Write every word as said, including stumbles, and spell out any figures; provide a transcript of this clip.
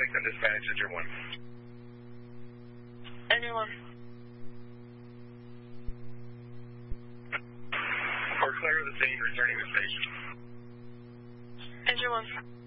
Paddington Dispatch, Engine one. Engine one. We're clear of the scene, returning to station. Engine one.